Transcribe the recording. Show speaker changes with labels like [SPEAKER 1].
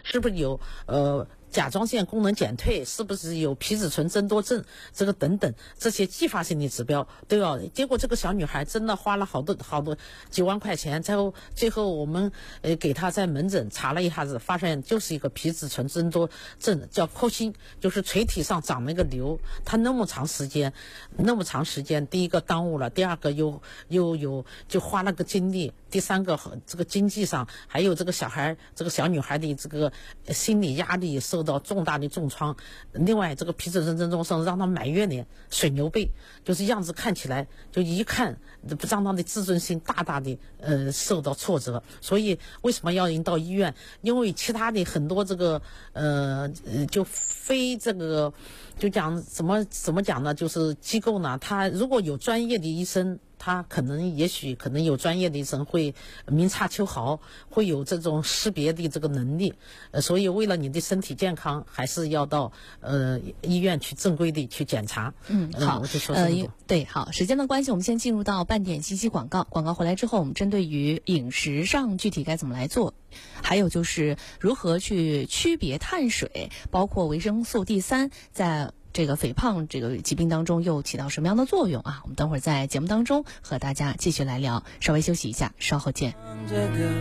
[SPEAKER 1] 是不是有甲状腺功能减退，是不是有皮质醇增多症，这个等等这些继发性的指标都要。结果这个小女孩真的花了好多几万块钱，最后我们给她在门诊查了一下子，发现就是一个皮质醇增多症，叫科兴，就是垂体上长了一个瘤。她那么长时间，第一个耽误了，第二个又有就花了个精力，第三个这个经济上，还有这个小女孩的这个心理压力受到重大的重创。另外这个皮质醇增多症让她满月脸水牛背，就是样子看起来就一看让她的自尊心大大的受到挫折。所以为什么要引到医院？因为其他的很多这个就非这个就讲怎么讲呢，就是机构呢，他如果有专业的医生，他也许有专业的医生会明察秋毫，会有这种识别的这个能力。所以为了你的身体健康，还是要到医院去正规的去检查。
[SPEAKER 2] 好，
[SPEAKER 1] 我就说这么多。
[SPEAKER 2] 对，好，时间的关系，我们先进入到半点信息广告。广告回来之后，我们针对于饮食上具体该怎么来做，还有就是如何去区别碳水，包括维生素 D3 在这个肥胖这个疾病当中又起到什么样的作用啊？我们等会儿在节目当中和大家继续来聊，稍微休息一下，稍后见。